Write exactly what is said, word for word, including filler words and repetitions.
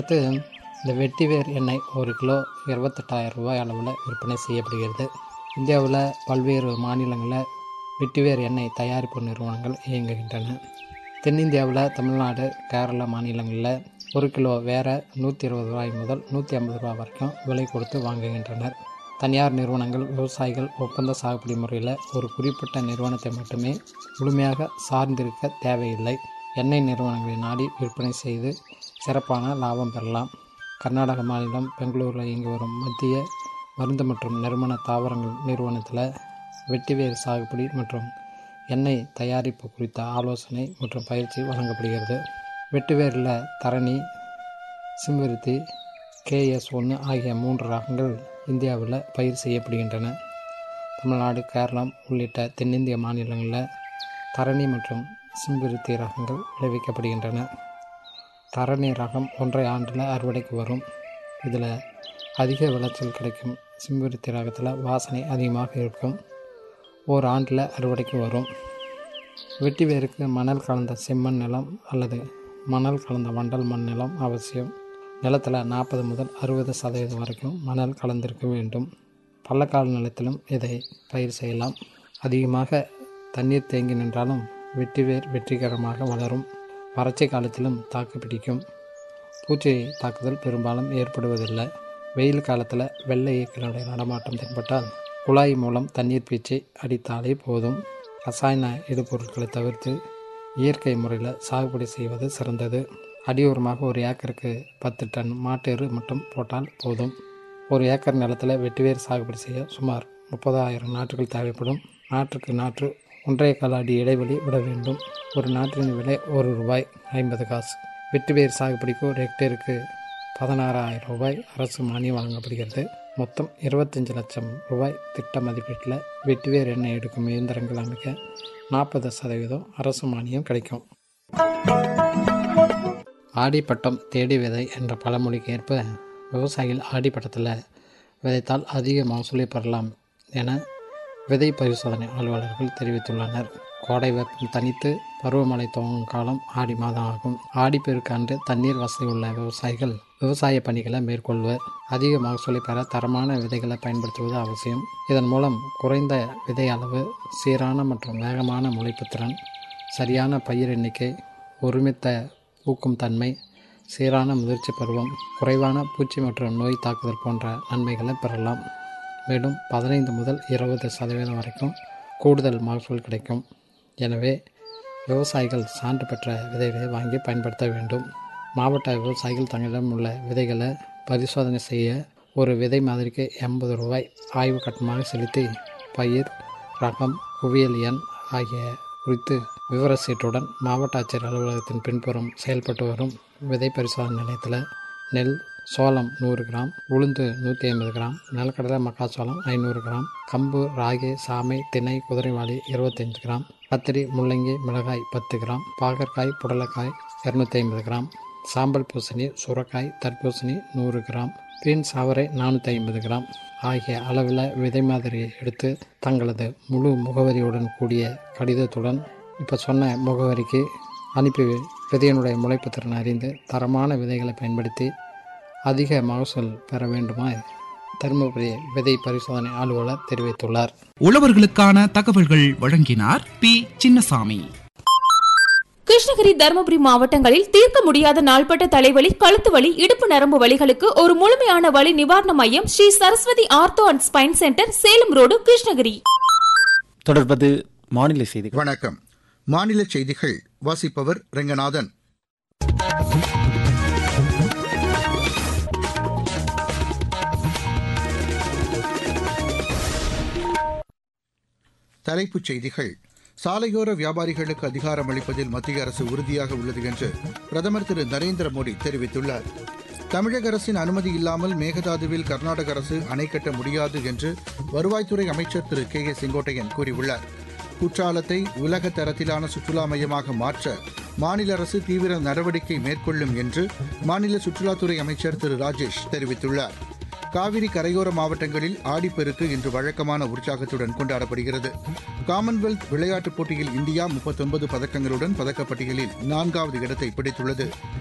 அடுத்து இந்த வெட்டிவேர் எண்ணெய் ஒரு கிலோ இருபத்தெட்டாயிரம் ரூபாய் அளவில் விற்பனை செய்யப்படுகிறது. இந்தியாவில் பல்வேறு மாநிலங்களில் வெட்டிவேர் எண்ணெய் தயாரிப்பு நிறுவனங்கள் இயங்குகின்றன. தென்னிந்தியாவில் தமிழ்நாடு, கேரளா மாநிலங்களில் ஒரு கிலோ வேற நூற்றி இருபது ரூபாய் முதல் நூற்றி ஐம்பது ரூபா வரைக்கும் விலை கொடுத்து வாங்குகின்றனர். தனியார் நிறுவனங்கள் விவசாயிகள் ஒப்பந்த சாகுபடி முறையில் ஒரு குறிப்பிட்ட நிறுவனத்தை மட்டுமே முழுமையாக சார்ந்திருக்க தேவையில்லை. எண்ணெய் நிறுவனங்களை நாடி விற்பனை செய்து சிறப்பான லாபம் பெறலாம். கர்நாடக மாநிலம் பெங்களூரில் இயங்கி வரும் மத்திய மருந்து மற்றும் நறுமண தாவரங்கள் நிறுவனத்தில் வெட்டிவேர் சாகுபடி மற்றும் எண்ணெய் தயாரிப்பு குறித்த ஆலோசனை மற்றும் பயிற்சி வழங்கப்படுகிறது. வெட்டிவேரில் தரணி, சிம்விருத்தி, கேஎஸ் ஒன்று ஆகிய மூன்று ரகங்கள் இந்தியாவில் பயிர் செய்யப்படுகின்றன. தமிழ்நாடு, கேரளம் உள்ளிட்ட தென்னிந்திய மாநிலங்களில் தரணி மற்றும் சிம்விருத்தி ரகங்கள் விளைவிக்கப்படுகின்றன. தரணி ரகம் ஒன்றை ஆண்டில் அறுவடைக்கு வரும். இதில் அதிக விளைச்சல் கிடைக்கும். சிம்விருத்தி ரகத்தில் வாசனை அதிகமாக இருக்கும். ஓர் ஆண்டில் அறுவடைக்கு வரும். வெட்டிவேருக்கு மணல் கலந்த செம்மண் நிலம் அல்லது மணல் கலந்த வண்டல் மண் நிலம் அவசியம். நிலத்தில் நாற்பது முதல் அறுபது சதவீதம் வரைக்கும் மணல் கலந்திருக்க வேண்டும். பள்ளக்கால நிலத்திலும் இதை பயிர் செய்யலாம். அதிகமாக தண்ணீர் தேங்கி நின்றாலும் வெட்டிவேர் வெற்றிகரமாக வளரும். வறட்சி காலத்திலும் தாக்கு பிடிக்கும். பூச்சி தாக்குதல் பெரும்பாலும் ஏற்படுவதில்லை. வெயில் காலத்தில் வெள்ளை ஈக்களுடைய நடமாட்டம் தென்பட்டால் குழாய் மூலம் தண்ணீர் பீச்சி அடித்தாலே போதும். ரசாயன இடுபொருட்களை தவிர்த்து இயற்கை முறையில் சாகுபடி செய்வது சிறந்தது. அடியோரமாக ஒரு ஏக்கருக்கு பத்து டன் மாட்டு எரு மட்டும் போட்டால் போதும். ஒரு ஏக்கர் நிலத்தில் வெட்டிவேர் சாகுபடி செய்ய சுமார் முப்பதாயிரம் நாற்றுகள் தேவைப்படும். நாற்றுக்கு நாற்று ஒன்றரை கால் அடி இடைவெளி விட வேண்டும். ஒரு நாற்றின் விலை ஒரு ரூபாய் ஐம்பது காசு. வெட்டிவேர் சாகுபடிக்கு ஒரு ஹெக்டேருக்கு பதினாறாயிரம் ரூபாய் அரசு மானியம் வழங்கப்படுகிறது. மொத்தம் இருபத்தஞ்சி லட்சம் ரூபாய் திட்ட மதிப்பீட்டில் வெட்டிவேர் எண்ணெய் எடுக்கும் இயந்திரங்கள் அமைக்க நாற்பது சதவீதம் அரசு மானியம் கிடைக்கும். ஆடிப்பட்டம் தேடி விதை என்ற பழமொழிக்கு ஏற்ப விவசாயிகள் ஆடிப்பட்டத்தில் விதைத்தால் அதிக மகசூலை பெறலாம் என விதை பரிசோதனை அலுவலர்கள் தெரிவித்துள்ளனர். கோடை வெப்பம் தனித்து பருவமழை துவங்கும் காலம் ஆடி மாதம் ஆகும். ஆடிப்பெருக்கு அன்று தண்ணீர் வசதி உள்ள விவசாயிகள் விவசாய பணிகளை மேற்கொள்வர். அதிக மகசூலை பெற தரமான விதைகளை பயன்படுத்துவது அவசியம். இதன் மூலம் குறைந்த விதை அளவு, சீரான மற்றும் வேகமான முளைப்பு திறன், சரியான பயிர் எண்ணிக்கை, ஒருமித்த பூக்கும் தன்மை, சீரான முதிர்ச்சி பருவம், குறைவான பூச்சி மற்றும் நோய் தாக்குதல் போன்ற நன்மைகளை பெறலாம். மேலும் பதினைந்து முதல் இருபது சதவீதம் வரைக்கும் கூடுதல் மகசூல் கிடைக்கும். எனவே விவசாயிகள் சான்று பெற்ற விதைகளை வாங்கி பயன்படுத்த வேண்டும். மாவட்ட விவசாயிகள் தங்களிடம் உள்ள விதைகளை பரிசோதனை செய்ய ஒரு விதை மாதிரிக்கு எண்பது ரூபாய் ஆய்வு கட்டணமாக செலுத்தி பயிர், ரகம், குவியல் எண் ஆகிய குறித்து விவர சீட்டுடன் மாவட்ட ஆட்சியர் அலுவலகத்தின் பின்புறம் செயல்பட்டு வரும் விதை பரிசோதனை நிலையத்தில் நெல், சோளம் நூறு கிராம், உளுந்து நூற்றி ஐம்பது கிராம், நிலக்கடலை, மக்காச்சோளம் ஐநூறு கிராம், கம்பு, ராகி, சாமை, திணை, குதிரைவாளி இருபத்தஞ்சு கிராம், கத்திரி, முள்ளங்கி, மிளகாய் பத்து கிராம், பாகற்காய், புடலக்காய் இரநூத்தி ஐம்பது கிராம், சாம்பல் பூசணி, சுரக்காய், தர்பூசணி நூறு கிராம், பீன்ஸ், அவரை நானூற்றி ஐம்பது கிராம் ஆகிய அளவில் விதை மாதிரியை எடுத்து தங்களது முழு முகவரியுடன் கூடிய கடிதத்துடன் இப்போ சொன்ன முகவரிக்கு அனுப்பி விதையினுடைய முளைப்பு திறன் அறிந்து தரமான விதைகளை பயன்படுத்தி அதிக மகசூல் பெற வேண்டுமா தருமபுரி விதை பரிசோதனை அலுவலர் தெரிவித்துள்ளார். உழவர்களுக்கான தகவல்கள் வழங்கினார் பி சின்னசாமி. கிருஷ்ணகிரி, தருமபுரி மாவட்டங்களில் தீர்க்க முடியாத நாள்பட்ட தலைவலி, கழுத்து வலி, இடுப்பு நரம்பு வலிகளுக்கு ஒரு முழுமையான வலி நிவாரண மையம் Sri Saraswati ortho and spine centre, Salem road, Krishnagiri. தொடர்வது மாநில செய்திகள். வணக்கம். மாநில செய்திகள் வாசிப்பவர் ரெங்கநாதன். தலைப்புச் செய்திகள். சாலையோர வியாபாரிகளுக்கு அதிகாரம் அளிப்பதில் மத்திய அரசு உறுதியாக உள்ளது என்று பிரதமர் திரு நரேந்திர மோடி தெரிவித்துள்ளார். தமிழக அரசின் அனுமதி இல்லாமல் மேகதாதுவில் கர்நாடக அரசு அணை கட்ட முடியாது என்று வருவாய்த்துறை அமைச்சர் திரு கே ஏ செங்கோட்டையன் கூறியுள்ளார். குற்றாலத்தை உலக தரத்திலான சுற்றுலா மையமாக மாற்ற மாநில அரசு தீவிர நடவடிக்கை மேற்கொள்ளும் என்று மாநில சுற்றுலாத்துறை அமைச்சர் திரு ராஜேஷ் தெரிவித்துள்ளார். காவிரி கரையோர மாவட்டங்களில் ஆடிப்பெருக்கு இன்று வழக்கமான உற்சாகத்துடன் கொண்டாடப்படுகிறது. காமன்வெல்த் விளையாட்டுப் போட்டியில் இந்தியா முப்பத்தொன்பது பதக்கங்களுடன் பதக்கப்பட்டியலில் நான்காவது இடத்தை பிடித்துள்ளது.